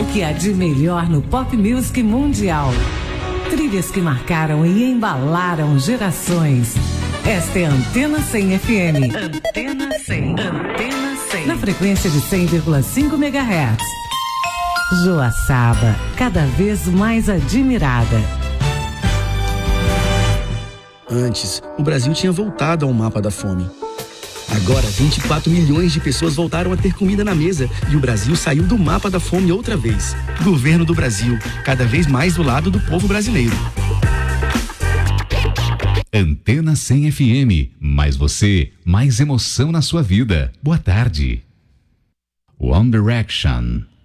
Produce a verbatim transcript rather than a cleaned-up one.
que há de melhor no pop music mundial. Trilhas que marcaram e embalaram gerações. Esta é a Antena cem F M. Antena cem. Antena cem. Na frequência de cem vírgula cinco megahertz. Joaçaba, cada vez mais admirada. Antes, o Brasil tinha voltado ao mapa da fome. Agora, vinte e quatro milhões de pessoas voltaram a ter comida na mesa e o Brasil saiu do mapa da fome outra vez. Governo do Brasil, cada vez mais do lado do povo brasileiro. Antena cem F M, mais você, mais emoção na sua vida. Boa tarde. One Direction.